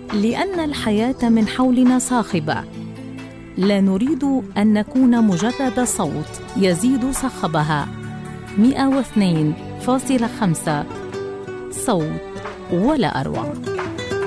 لأن الحياة من حولنا صاخبة، لا نريد أن نكون مجرد صوت يزيد صخبها. 102.5 صوت ولا أروع.